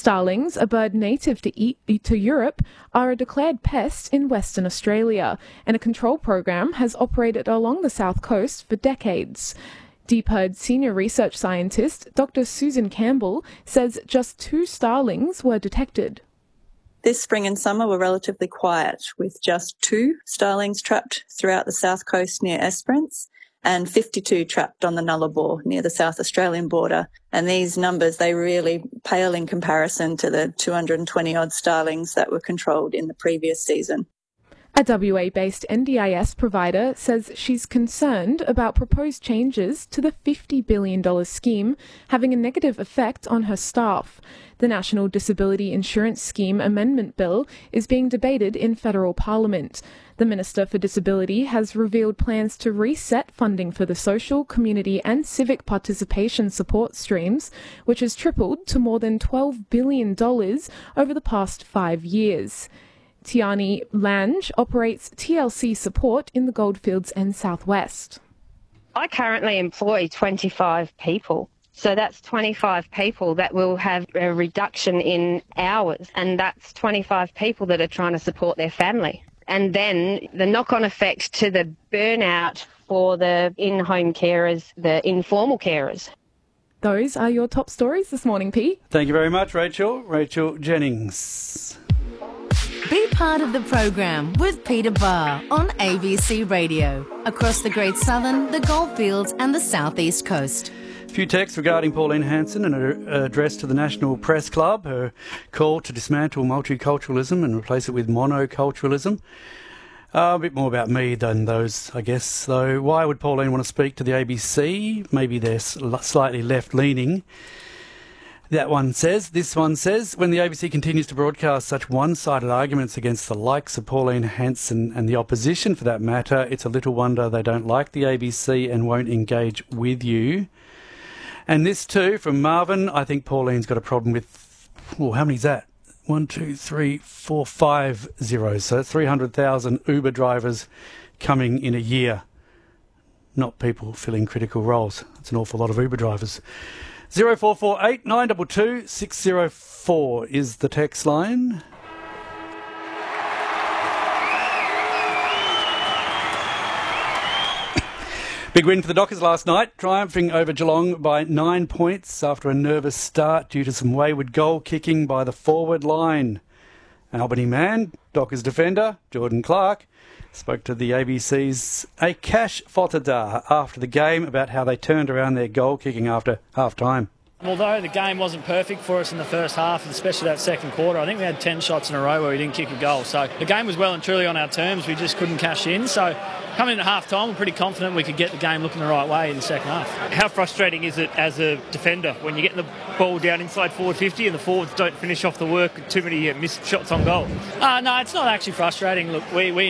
Starlings, a bird native to Europe, are a declared pest in Western Australia, and a control program has operated along the south coast for decades. DPIRD senior research scientist Dr. Susan Campbell says just 2 starlings were detected. This spring and summer were relatively quiet, with just 2 starlings trapped throughout the south coast near Esperance and 52 trapped on the Nullarbor near the South Australian border. And these numbers, they really pale in comparison to the 220-odd starlings that were controlled in the previous season. A WA-based NDIS provider says she's concerned about proposed changes to the $50 billion scheme having a negative effect on her staff. The National Disability Insurance Scheme Amendment Bill is being debated in federal parliament. The Minister for Disability has revealed plans to reset funding for the social, community and civic participation support streams, which has tripled to more than $12 billion over the past 5 years. Tiani Lange operates TLC support in the Goldfields and Southwest. I currently employ 25 people. So that's 25 people that will have a reduction in hours, and that's 25 people that are trying to support their family. And then the knock-on effect to the burnout for the in-home carers, the informal carers. Those are your top stories this morning, Pete. Thank you very much, Rachel. Rachel Jennings. Be part of the program with Peter Barr on ABC Radio, across the Great Southern, the Goldfields and the South East Coast. A few texts regarding Pauline Hanson and her address to the National Press Club, her call to dismantle multiculturalism and replace it with monoculturalism. A bit more about me than those, I guess, though. Why would Pauline want to speak to the ABC? Maybe they're slightly left-leaning. That one says, this one says, when the ABC continues to broadcast such one-sided arguments against the likes of Pauline Hanson and the opposition for that matter, it's a little wonder they don't like the ABC and won't engage with you. And this too, from Marvin, I think Pauline's got a problem with, how many is that? 1, 2, 3, 4, 5 zeros. So 300,000 Uber drivers coming in a year. Not people filling critical roles. It's an awful lot of Uber drivers. 0448 922 604 is the text line. Big win for the Dockers last night, triumphing over Geelong by 9 points after a nervous start due to some wayward goal kicking by the forward line. Albany man, Dockers defender, Jordan Clark, spoke to the ABC's Akash Fotadar after the game about how they turned around their goal kicking after half-time. Although the game wasn't perfect for us in the first half, especially that second quarter, I think we had 10 shots in a row where we didn't kick a goal. So the game was well and truly on our terms. We just couldn't cash in. So coming into half-time, we're pretty confident we could get the game looking the right way in the second half. How frustrating is it as a defender when you're getting the ball down inside forward 50 and the forwards don't finish off the work, too many missed shots on goal? No, it's not actually frustrating. Look, we